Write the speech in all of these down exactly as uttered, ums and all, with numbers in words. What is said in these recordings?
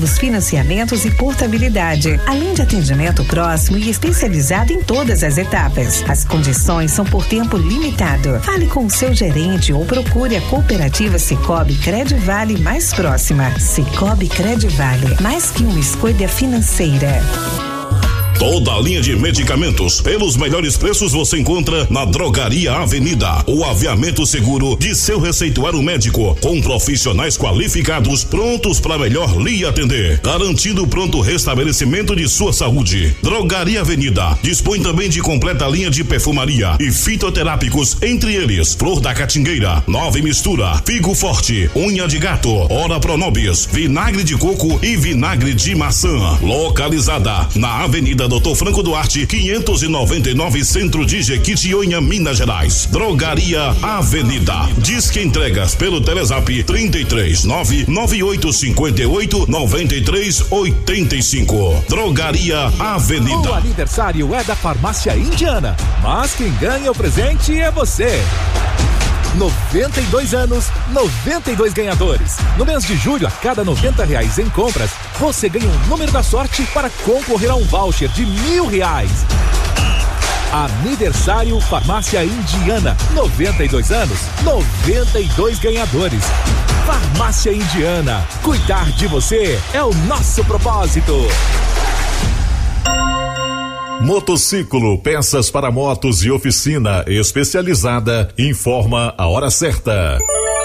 novos financiamentos e portabilidade, além de atendimento próximo e especializado em todas as etapas. As condições são por tempo limitado. Fale com o seu gerente ou procure a cooperativa Sicoob Credivale mais próxima. Sicoob Credivale, mais que uma escolha financeira. Toda a linha de medicamentos pelos melhores preços você encontra na Drogaria Avenida. O aviamento seguro de seu receituário médico, com profissionais qualificados prontos para melhor lhe atender, garantindo pronto restabelecimento de sua saúde. Drogaria Avenida dispõe também de completa linha de perfumaria e fitoterápicos, entre eles Flor da Catingueira, Nova Mistura, Figo Forte, Unha de Gato, Ora Pronobis, Vinagre de Coco e Vinagre de Maçã. Localizada na Avenida Doutor Franco Duarte, quinhentos e noventa e nove, Centro de Jequitinhonha, Minas Gerais. Drogaria Avenida. Disque entregas pelo Telezap trinta e três, nove nove oito cinco oito, nove três oito cinco. Drogaria Avenida. O aniversário é da Farmácia Indiana, mas quem ganha o presente é você. noventa e dois anos, noventa e dois ganhadores. No mês de julho, a cada noventa reais em compras, você ganha um número da sorte para concorrer a um voucher de mil reais. Aniversário Farmácia Indiana, noventa e dois anos, noventa e dois ganhadores. Farmácia Indiana, cuidar de você é o nosso propósito. Motociclo, peças para motos e oficina especializada informa a hora certa.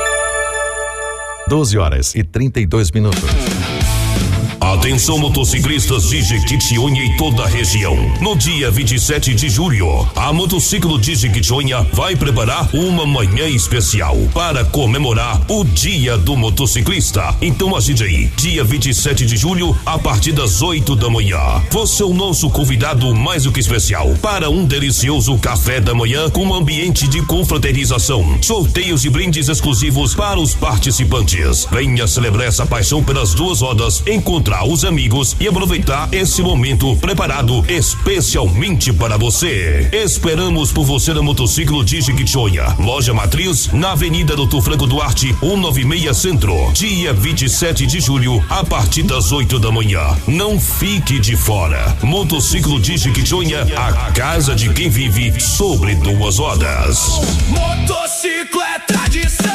doze horas e trinta e dois minutos. Atenção motociclistas de Jequitinhonha e toda a região. No dia vinte e sete de julho, a Motociclo de Jequitinhonha vai preparar uma manhã especial para comemorar o Dia do Motociclista. Então agende aí, dia vinte e sete de julho, a partir das oito da manhã. Você é o nosso convidado mais do que especial para um delicioso café da manhã com um ambiente de confraternização, sorteios e brindes exclusivos para os participantes. Venha celebrar essa paixão pelas duas rodas, encontrar os amigos e aproveitar esse momento preparado especialmente para você. Esperamos por você na Motociclo de Jequitinhonha, loja matriz na Avenida Doutor Franco Duarte, cento e noventa e seis Centro, dia vinte e sete de julho, a partir das oito da manhã. Não fique de fora. Motociclo de Jequitinhonha, a casa de quem vive sobre duas rodas. Motociclo é tradição.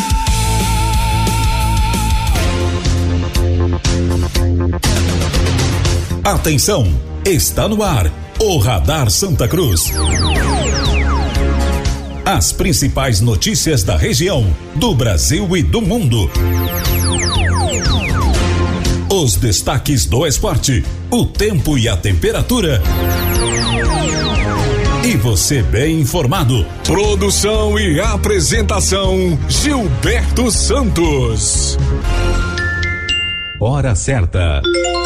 Atenção, está no ar o Radar Santa Cruz. As principais notícias da região, do Brasil e do mundo. Os destaques do esporte, o tempo e a temperatura. E você bem informado. Produção e apresentação, Gilberto Santos. Hora certa.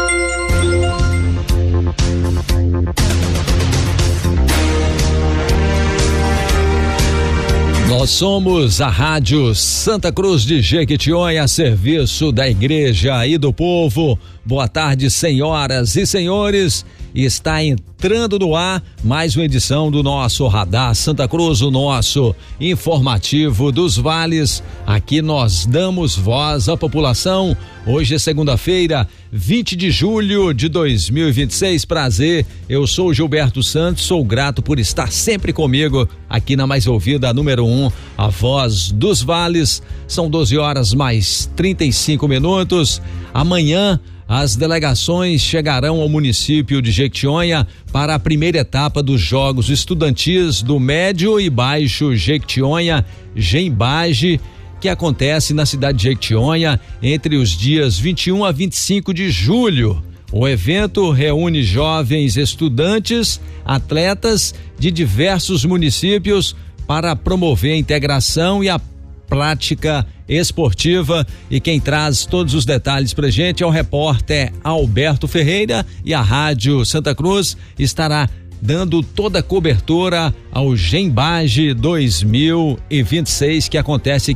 Nós somos a Rádio Santa Cruz de Jequitinhonha, a serviço da Igreja e do Povo. Boa tarde, senhoras e senhores. Está entrando no ar mais uma edição do nosso Radar Santa Cruz, o nosso informativo dos vales. Aqui nós damos voz à população. Hoje é segunda-feira, vinte de julho de dois mil e vinte e seis. Prazer, eu sou Gilberto Santos, sou grato por estar sempre comigo aqui na mais ouvida, número um, a voz dos vales. São doze horas mais trinta e cinco minutos. Amanhã as delegações chegarão ao município de Jequitinhonha para a primeira etapa dos Jogos Estudantis do Médio e Baixo Jequitinhonha, GEMBAGE, que acontece na cidade de Jequitinhonha entre os dias vinte e um a vinte e cinco de julho. O evento reúne jovens estudantes, atletas de diversos municípios para promover a integração e a prática esportiva, e quem traz todos os detalhes pra gente é o repórter Alberto Ferreira, e a Rádio Santa Cruz estará dando toda a cobertura ao GEMBAGE dois mil e vinte e seis, que acontece aqui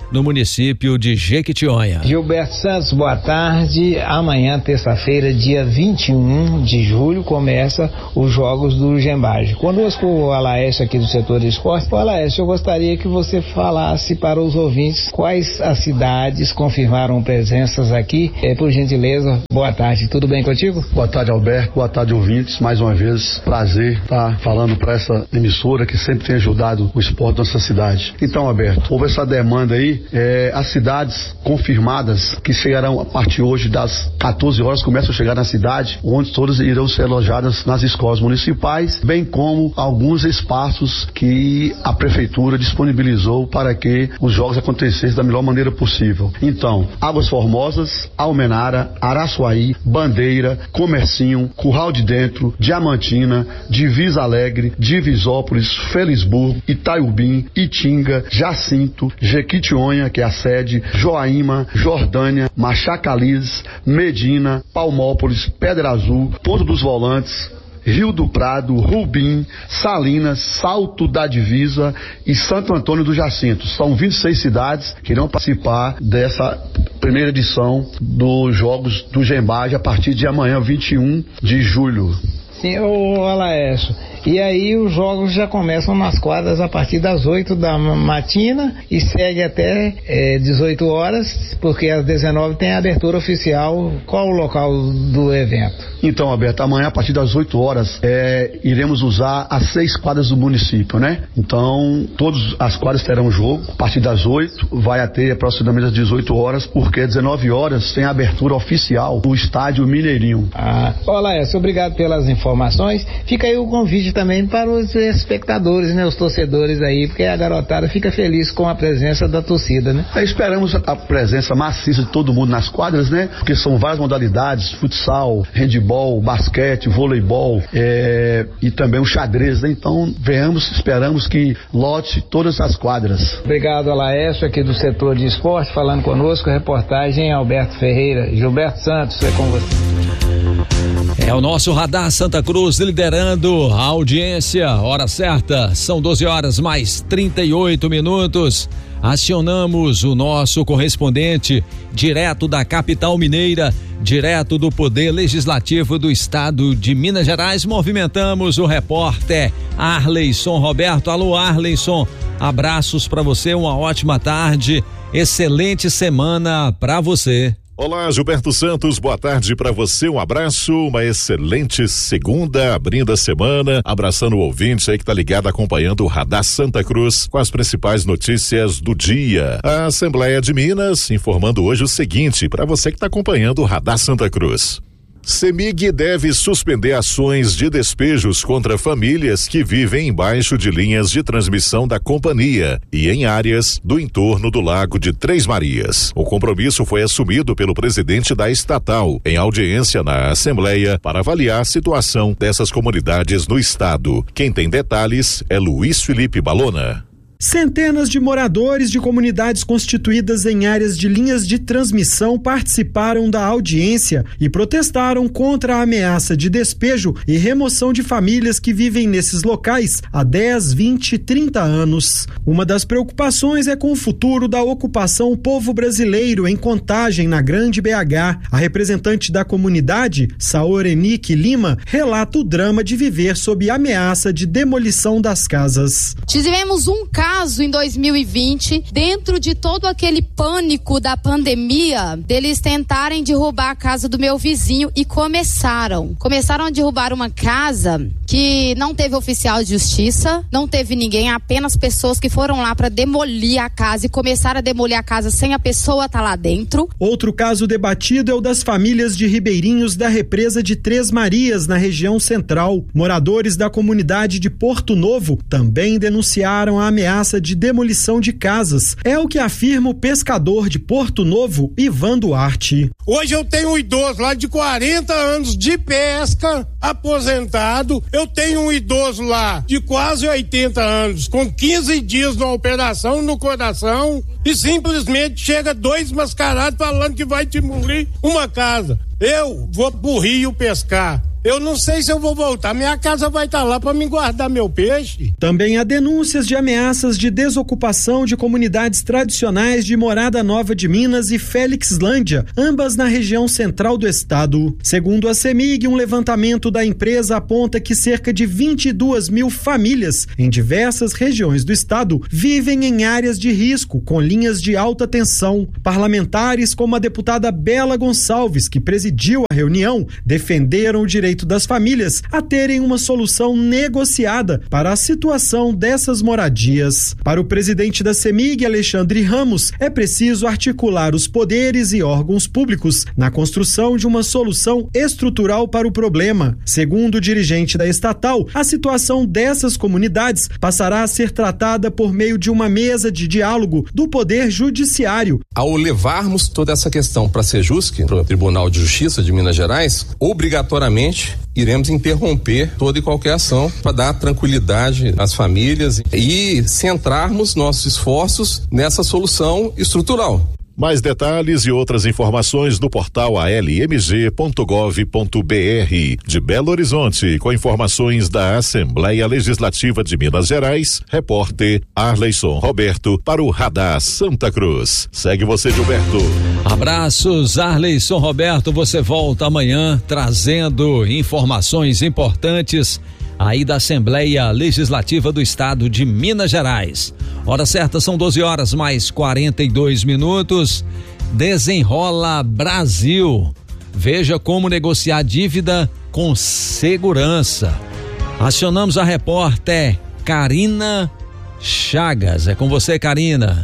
no município de Jequitinhonha. Gilberto Santos, boa tarde. Amanhã, terça-feira, dia vinte e um de julho, começa os Jogos do Gembage. Conosco o Alaécio aqui do setor de esporte. O Alaécio, eu gostaria que você falasse para os ouvintes quais as cidades confirmaram presenças aqui. É, por gentileza, boa tarde. Tudo bem contigo? Boa tarde, Alberto. Boa tarde, ouvintes. Mais uma vez, prazer estar falando para essa emissora que sempre tem ajudado o esporte da nossa cidade. Então, Alberto, houve essa demanda aí, é, as cidades confirmadas que chegarão a partir hoje das quatorze horas, começam a chegar na cidade, onde todas irão ser alojadas nas escolas municipais, bem como alguns espaços que a prefeitura disponibilizou para que os jogos acontecessem da melhor maneira possível. Então, Águas Formosas, Almenara, Araçuaí, Bandeira, Comercinho, Curral de Dentro, Diamantina, Divisa Alegre, Divisópolis, Felisburgo, Itaiubim, Itinga, Jacinto, Jequitinhonha, que é a sede, Joaíma, Jordânia, Machacaliz, Medina, Palmópolis, Pedra Azul, Ponto dos Volantes, Rio do Prado, Rubim, Salinas, Salto da Divisa e Santo Antônio do Jacinto. São vinte e seis cidades que irão participar dessa primeira edição dos Jogos do Gembage a partir de amanhã, vinte e um de julho. Sim, ô Alaécio, e aí os jogos já começam nas quadras a partir das oito da matina e segue até é, dezoito horas, porque às dezenove tem a abertura oficial. Qual o local do evento? Então, Alberto, amanhã a partir das oito horas é, iremos usar as seis quadras do município, né? Então, todas as quadras terão jogo, a partir das oito, vai até aproximadamente às dezoito horas, porque às dezenove horas tem a abertura oficial do estádio Mineirinho. Ah, olá, Alaécio, obrigado pelas informações. Fica aí o convite também para os espectadores, né, os torcedores aí, porque a garotada fica feliz com a presença da torcida, né? É, esperamos a presença maciça de todo mundo nas quadras, né? Porque são várias modalidades, futsal, handebol, basquete, voleibol, é, e também o xadrez, né? Então, venhamos, esperamos que lote todas as quadras. Obrigado, Alaécio, aqui do setor de esporte, falando conosco, reportagem Alberto Ferreira. Gilberto Santos, é com você. É o nosso Radar Santa Cruz liderando a audiência. Hora certa, são doze horas mais trinta e oito minutos. Acionamos o nosso correspondente direto da capital mineira, direto do Poder Legislativo do Estado de Minas Gerais. Movimentamos o repórter Arleison Roberto. Alô, Arleison, abraços para você, uma ótima tarde, excelente semana para você. Olá, Gilberto Santos, boa tarde para você, um abraço, uma excelente segunda, abrindo a semana, abraçando o ouvinte aí que tá ligado acompanhando o Radar Santa Cruz com as principais notícias do dia. A Assembleia de Minas informando hoje o seguinte, para você que tá acompanhando o Radar Santa Cruz. CEMIG deve suspender ações de despejos contra famílias que vivem embaixo de linhas de transmissão da companhia e em áreas do entorno do Lago de Três Marias. O compromisso foi assumido pelo presidente da estatal em audiência na Assembleia para avaliar a situação dessas comunidades no estado. Quem tem detalhes é Luiz Felipe Balona. Centenas de moradores de comunidades constituídas em áreas de linhas de transmissão participaram da audiência e protestaram contra a ameaça de despejo e remoção de famílias que vivem nesses locais há dez, vinte, trinta anos. Uma das preocupações é com o futuro da ocupação povo brasileiro em Contagem, na Grande B H. A representante da comunidade, Saorenique Lima, relata o drama de viver sob ameaça de demolição das casas. Tivemos um caso caso em dois mil e vinte, dentro de todo aquele pânico da pandemia, deles tentarem derrubar a casa do meu vizinho e começaram. Começaram a derrubar uma casa que não teve oficial de justiça, não teve ninguém, apenas pessoas que foram lá para demolir a casa e começaram a demolir a casa sem a pessoa estar lá dentro. Outro caso debatido é o das famílias de ribeirinhos da represa de Três Marias, na região central. Moradores da comunidade de Porto Novo também denunciaram a ameaça de demolição de casas. É o que afirma o pescador de Porto Novo, Ivan Duarte. Hoje eu tenho um idoso lá de quarenta anos de pesca, aposentado. Eu tenho um idoso lá de quase oitenta anos, com quinze dias numa operação no coração, e simplesmente chega dois mascarados falando que vai demolir uma casa. Eu vou pro rio pescar. Eu não sei se eu vou voltar. Minha casa vai estar lá para me guardar meu peixe. Também há denúncias de ameaças de desocupação de comunidades tradicionais de Morada Nova de Minas e Félixlândia, ambas na região central do estado. Segundo a CEMIG, um levantamento da empresa aponta que cerca de vinte e duas mil famílias em diversas regiões do estado vivem em áreas de risco, com linhas de alta tensão. Parlamentares como a deputada Bela Gonçalves, que presidiu a reunião, defenderam o direito das famílias a terem uma solução negociada para a situação dessas moradias. Para o presidente da CEMIG, Alexandre Ramos, é preciso articular os poderes e órgãos públicos na construção de uma solução estrutural para o problema. Segundo o dirigente da estatal, a situação dessas comunidades passará a ser tratada por meio de uma mesa de diálogo do Poder Judiciário. Ao levarmos toda essa questão para a Sejusc, para o Tribunal de Justiça de Minas Gerais, obrigatoriamente iremos interromper toda e qualquer ação para dar tranquilidade às famílias e centrarmos nossos esforços nessa solução estrutural. Mais detalhes e outras informações no portal a l m g ponto gov ponto b r. De Belo Horizonte, com informações da Assembleia Legislativa de Minas Gerais, repórter Arleison Roberto para o Radar Santa Cruz. Segue você, Gilberto. Abraços, Arleison Roberto. Você volta amanhã trazendo informações importantes aí da Assembleia Legislativa do Estado de Minas Gerais. Hora certa são doze horas mais quarenta e dois minutos. Desenrola Brasil. Veja como negociar dívida com segurança. Acionamos a repórter Karina Chagas. É com você, Karina.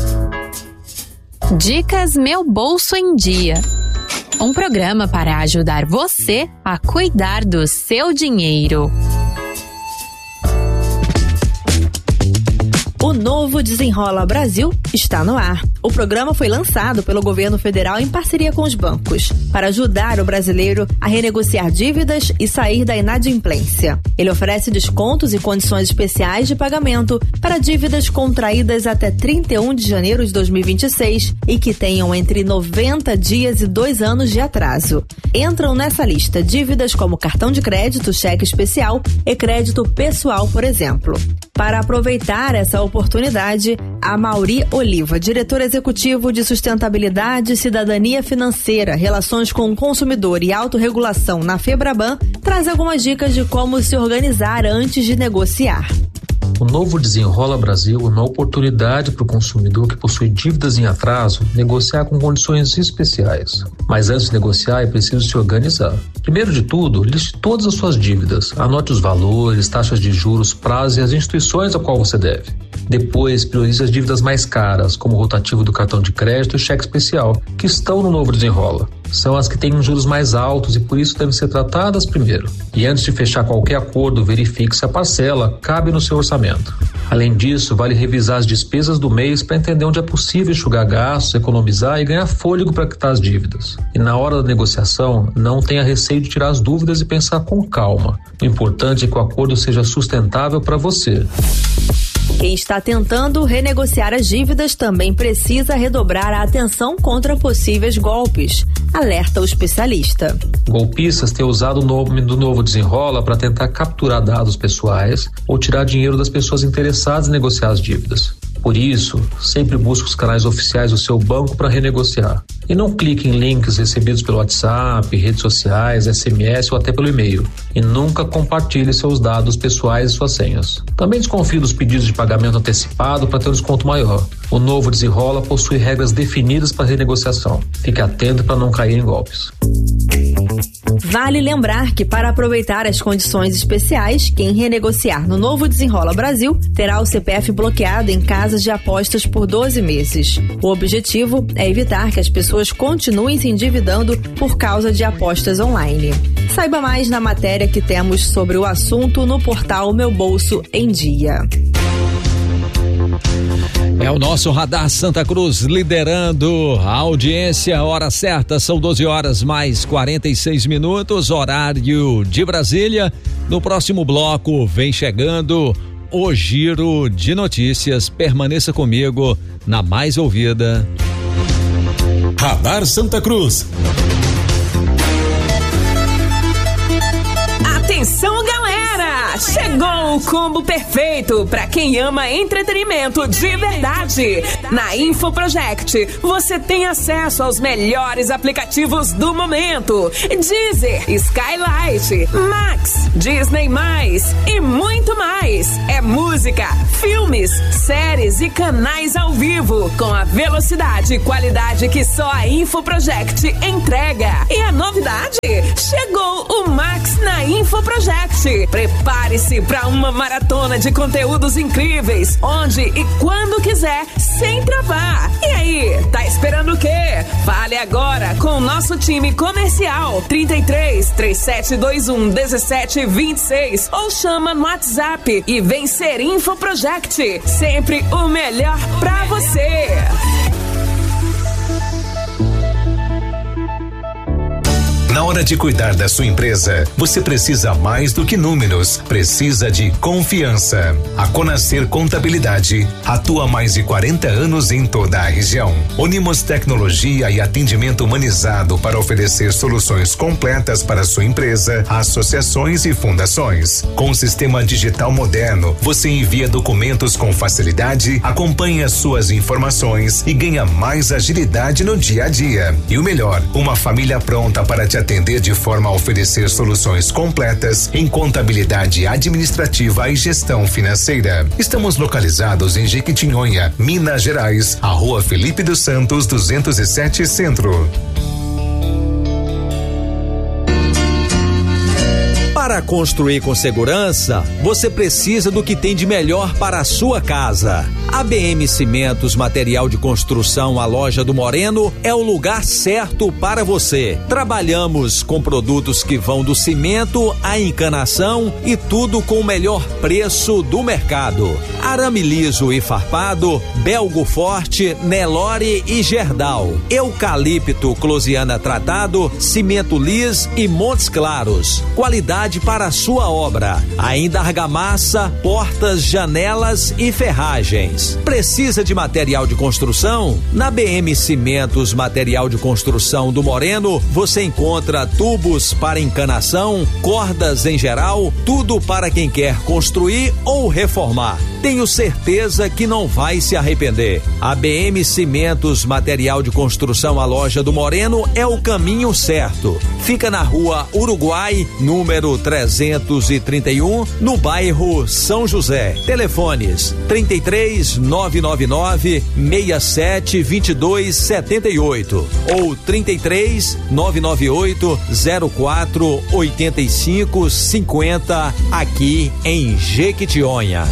Dicas Meu Bolso em Dia. Um programa para ajudar você a cuidar do seu dinheiro. O novo Desenrola Brasil está no ar. O programa foi lançado pelo governo federal em parceria com os bancos, para ajudar o brasileiro a renegociar dívidas e sair da inadimplência. Ele oferece descontos e condições especiais de pagamento para dívidas contraídas até trinta e um de janeiro de dois mil e vinte e seis e que tenham entre noventa dias e dois anos de atraso. Entram nessa lista dívidas como cartão de crédito, cheque especial e crédito pessoal, por exemplo. Para aproveitar essa oportunidade, a Mauri Oliva, diretor executivo de Sustentabilidade, Cidadania Financeira, Relações com o Consumidor e Autorregulação na FEBRABAN, traz algumas dicas de como se organizar antes de negociar. O novo Desenrola Brasil é uma oportunidade para o consumidor que possui dívidas em atraso negociar com condições especiais. Mas antes de negociar é preciso se organizar. Primeiro de tudo, liste todas as suas dívidas, anote os valores, taxas de juros, prazos e as instituições a qual você deve. Depois, priorize as dívidas mais caras, como o rotativo do cartão de crédito e o cheque especial, que estão no novo Desenrola. São as que têm juros mais altos e por isso devem ser tratadas primeiro. E antes de fechar qualquer acordo, verifique se a parcela cabe no seu orçamento. Além disso, vale revisar as despesas do mês para entender onde é possível enxugar gastos, economizar e ganhar fôlego para quitar as dívidas. E na hora da negociação, não tenha receio de tirar as dúvidas e pensar com calma. O importante é que o acordo seja sustentável para você. Quem está tentando renegociar as dívidas também precisa redobrar a atenção contra possíveis golpes, alerta o especialista. Golpistas têm usado o nome do novo Desenrola para tentar capturar dados pessoais ou tirar dinheiro das pessoas interessadas em negociar as dívidas. Por isso, sempre busque os canais oficiais do seu banco para renegociar. E não clique em links recebidos pelo WhatsApp, redes sociais, S M S ou até pelo e-mail. E nunca compartilhe seus dados pessoais e suas senhas. Também desconfie dos pedidos de pagamento antecipado para ter um desconto maior. O novo Desenrola possui regras definidas para renegociação. Fique atento para não cair em golpes. Vale lembrar que para aproveitar as condições especiais, quem renegociar no novo Desenrola Brasil terá o C P F bloqueado em casas de apostas por doze meses. O objetivo é evitar que as pessoas continuem se endividando por causa de apostas online. Saiba mais na matéria que temos sobre o assunto no portal Meu Bolso em Dia. É o nosso Radar Santa Cruz liderando a audiência. Hora certa, são doze horas mais quarenta e seis minutos, horário de Brasília. No próximo bloco vem chegando o Giro de Notícias. Permaneça comigo na mais ouvida. Radar Santa Cruz. combo perfeito para quem ama entretenimento de verdade. Na InfoProject, você tem acesso aos melhores aplicativos do momento: Deezer, Skylight, Max, Disney mais e muito mais. É música, filmes, séries e canais ao vivo com a velocidade e qualidade que só a InfoProject entrega. E a novidade? Chegou o Max na InfoProject. Prepare-se para uma maratona de conteúdos incríveis, onde e quando quiser, sem travar. E aí, tá esperando o quê? Fale agora com o nosso time comercial trinta e três, três sete dois um, dezessete vinte e seis ou chama no WhatsApp e vem ser InfoProject. Sempre o melhor pra você. Na hora de cuidar da sua empresa, você precisa mais do que números, precisa de confiança. A Conacer Contabilidade atua há mais de quarenta anos em toda a região. Unimos tecnologia e atendimento humanizado para oferecer soluções completas para sua empresa, associações e fundações. Com o sistema digital moderno, você envia documentos com facilidade, acompanha suas informações e ganha mais agilidade no dia a dia. E o melhor, uma família pronta para te atender de forma a oferecer soluções completas em contabilidade administrativa e gestão financeira. Estamos localizados em Jequitinhonha, Minas Gerais, a Rua Felipe dos Santos, duzentos e sete Centro. Para construir com segurança, você precisa do que tem de melhor para a sua casa. A B M Cimentos Material de Construção, a loja do Moreno, é o lugar certo para você. Trabalhamos com produtos que vão do cimento à encanação e tudo com o melhor preço do mercado. Arame liso e farpado, Belgo Forte, Nelore e Gerdau. Eucalipto Closiana tratado, cimento lis e Montes Claros. Qualidade para a sua obra. Ainda argamassa, portas, janelas e ferragens. Precisa de material de construção? Na B M Cimentos Material de Construção do Moreno, você encontra tubos para encanação, cordas em geral, tudo para quem quer construir ou reformar. Tenho certeza que não vai se arrepender. A B M Cimentos Material de Construção, a loja do Moreno, é o caminho certo. Fica na Rua Uruguai, número trezentos e trinta e um, no bairro São José. Telefones trinta e três, nove nove nove, seis sete dois dois sete oito ou trinta e três, nove nove oito, zero quatro oito cinco cinco zero aqui em Jequitinhonha.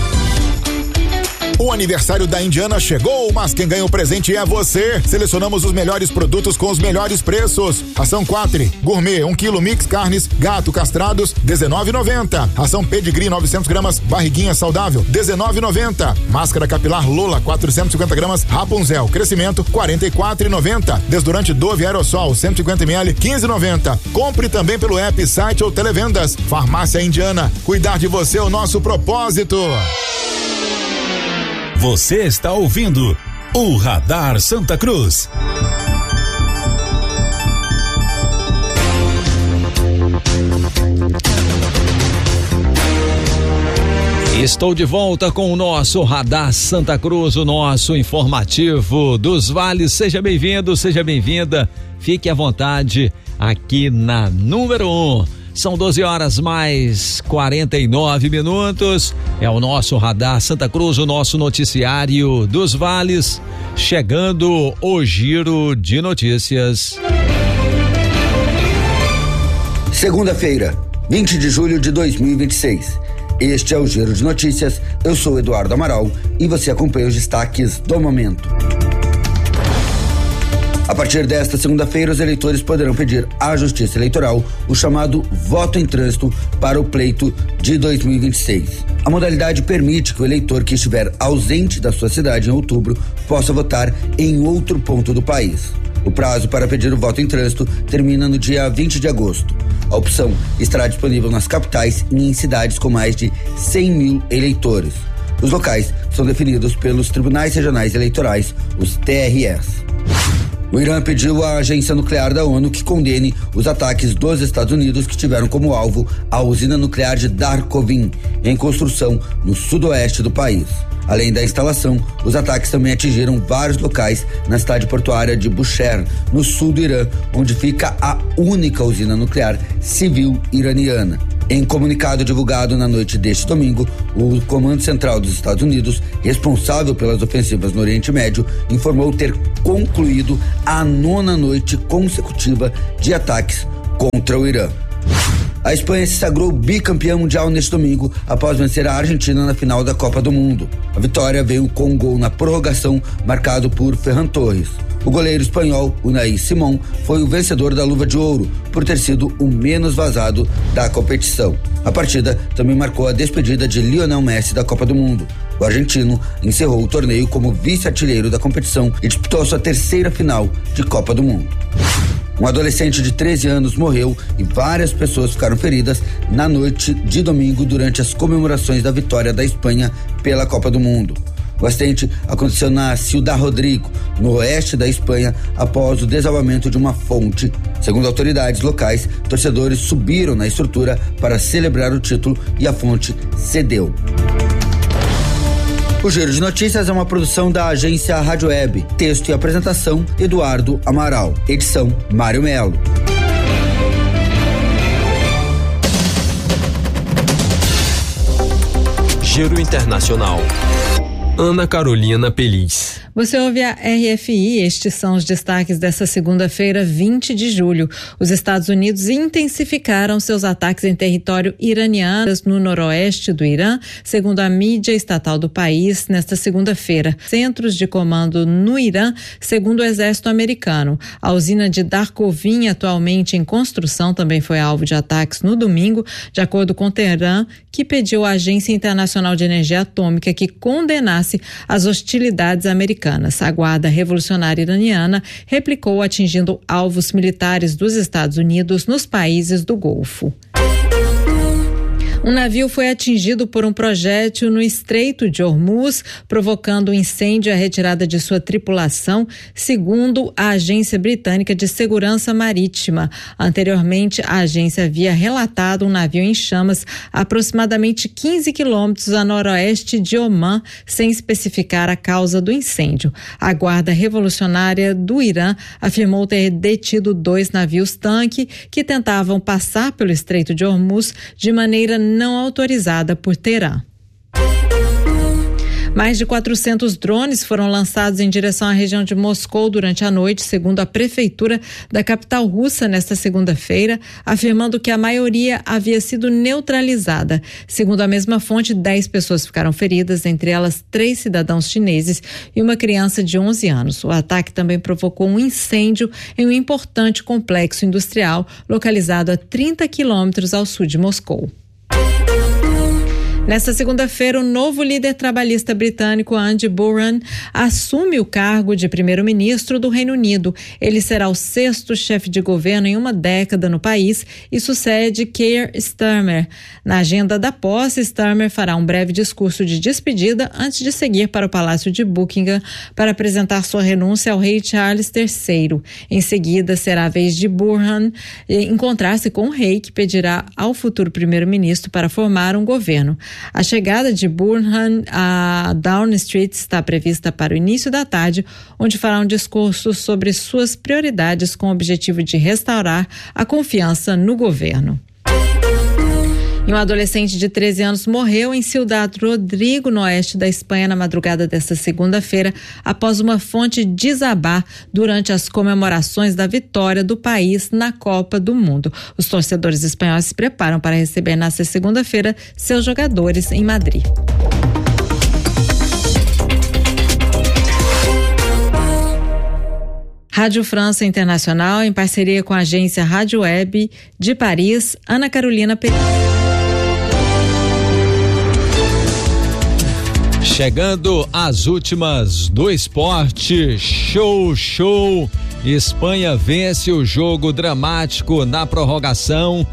O aniversário da Indiana chegou, mas quem ganha o presente é você. Selecionamos os melhores produtos com os melhores preços. Ração Quatri, gourmet, um quilo mix carnes, gato castrados, dezenove e noventa. Ração Pedigree, novecentos gramas, barriguinha saudável, dezenove e noventa. Máscara capilar Lola, quatrocentos e cinquenta gramas, Rapunzel, crescimento, quarenta e quatro e noventa. Desodorante Dove Aerosol, cento e cinquenta mililitros, quinze e noventa. Compre também pelo app, site ou televendas. Farmácia Indiana, cuidar de você é o nosso propósito. Você está ouvindo o Radar Santa Cruz. Estou de volta com o nosso Radar Santa Cruz, o nosso informativo dos vales. Seja bem-vindo, seja bem-vinda. Fique à vontade aqui na número um. São doze horas mais quarenta e nove minutos. É o nosso Radar Santa Cruz, o nosso noticiário dos vales. Chegando o giro de notícias. Segunda-feira, vinte de julho de dois mil e vinte e seis. Este é o Giro de Notícias. Eu sou Eduardo Amaral e você acompanha os destaques do momento. A partir desta segunda-feira, os eleitores poderão pedir à Justiça Eleitoral o chamado voto em trânsito para o pleito de dois mil e vinte e seis. A modalidade permite que o eleitor que estiver ausente da sua cidade em outubro possa votar em outro ponto do país. O prazo para pedir o voto em trânsito termina no dia vinte de agosto. A opção estará disponível nas capitais e em cidades com mais de cem mil eleitores. Os locais são definidos pelos Tribunais Regionais Eleitorais, os T R Es. O Irã pediu à agência nuclear da ONU que condene os ataques dos Estados Unidos que tiveram como alvo a usina nuclear de Darkovin, em construção no sudoeste do país. Além da instalação, os ataques também atingiram vários locais na cidade portuária de Bushehr, no sul do Irã, onde fica a única usina nuclear civil iraniana. Em comunicado divulgado na noite deste domingo, o Comando Central dos Estados Unidos, responsável pelas ofensivas no Oriente Médio, informou ter concluído a nona noite consecutiva de ataques contra o Irã. A Espanha se sagrou bicampeã mundial neste domingo após vencer a Argentina na final da Copa do Mundo. A vitória veio com um gol na prorrogação marcado por Ferran Torres. O goleiro espanhol, Unai Simón, foi o vencedor da luva de ouro por ter sido o menos vazado da competição. A partida também marcou a despedida de Lionel Messi da Copa do Mundo. O argentino encerrou o torneio como vice-artilheiro da competição e disputou sua terceira final de Copa do Mundo. Um adolescente de treze anos morreu e várias pessoas ficaram feridas na noite de domingo durante as comemorações da vitória da Espanha pela Copa do Mundo. O acidente aconteceu na Ciudad Rodrigo, no oeste da Espanha, após o desabamento de uma fonte. Segundo autoridades locais, torcedores subiram na estrutura para celebrar o título e a fonte cedeu. O Giro de Notícias é uma produção da agência Rádio Web. Texto e apresentação, Eduardo Amaral. Edição, Mário Melo. Giro Internacional. Ana Carolina Peliz. Você ouve a R F I, estes são os destaques dessa segunda-feira, vinte de julho. Os Estados Unidos intensificaram seus ataques em território iraniano no noroeste do Irã, segundo a mídia estatal do país, nesta segunda-feira. Centros de comando no Irã, segundo o exército americano. A usina de Darkovin, atualmente em construção, também foi alvo de ataques no domingo, de acordo com Teherã, que pediu à Agência Internacional de Energia Atômica que condenasse as hostilidades americanas. A Guarda Revolucionária Iraniana replicou atingindo alvos militares dos Estados Unidos nos países do Golfo. Um navio foi atingido por um projétil no Estreito de Hormuz, provocando um incêndio e a retirada de sua tripulação, segundo a Agência Britânica de Segurança Marítima. Anteriormente, a agência havia relatado um navio em chamas a aproximadamente quinze quilômetros a noroeste de Omã, sem especificar a causa do incêndio. A Guarda Revolucionária do Irã afirmou ter detido dois navios-tanque que tentavam passar pelo Estreito de Hormuz de maneira não autorizada por Teherã. Mais de quatrocentos drones foram lançados em direção à região de Moscou durante a noite, segundo a prefeitura da capital russa nesta segunda-feira, afirmando que a maioria havia sido neutralizada. Segundo a mesma fonte, dez pessoas ficaram feridas, entre elas três cidadãos chineses e uma criança de onze anos. O ataque também provocou um incêndio em um importante complexo industrial localizado a trinta quilômetros ao sul de Moscou. Nesta segunda-feira, o novo líder trabalhista britânico Andy Burnham assume o cargo de primeiro-ministro do Reino Unido. Ele será o sexto chefe de governo em uma década no país e sucede Keir Starmer. Na agenda da posse, Starmer fará um breve discurso de despedida antes de seguir para o Palácio de Buckingham para apresentar sua renúncia ao rei Charles terceiro. Em seguida, será a vez de Burnham encontrar-se com o rei, que pedirá ao futuro primeiro-ministro para formar um governo. A chegada de Burnham a Downing Street está prevista para o início da tarde, onde fará um discurso sobre suas prioridades com o objetivo de restaurar a confiança no governo. E um adolescente de treze anos morreu em Ciudad Rodrigo, no oeste da Espanha, na madrugada desta segunda-feira, após uma fonte desabar durante as comemorações da vitória do país na Copa do Mundo. Os torcedores espanhóis se preparam para receber nesta segunda-feira seus jogadores em Madrid. Rádio França Internacional, em parceria com a agência Rádio Web de Paris, Ana Carolina Peliz. Chegando às últimas do esporte, show, show. Espanha vence o jogo dramático na prorrogação.